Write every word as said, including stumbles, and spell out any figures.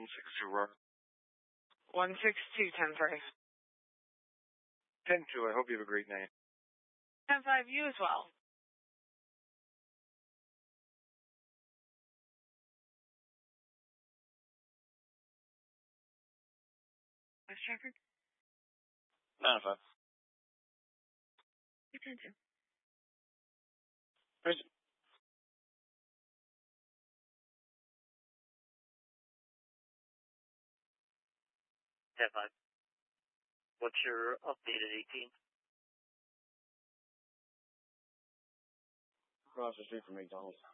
one six zero. one six two, ten three. ten two, I hope you have a great night. ten five, you as well. West Trafford? nine five. ten two. Where's ten five. What's your updated eighteen? across the street from McDonald's?